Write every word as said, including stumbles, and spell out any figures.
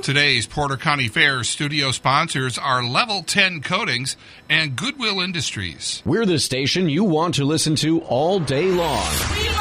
Today's Porter County Fair studio sponsors are Level ten Coatings and Goodwill Industries. We're the station you want to listen to all day long.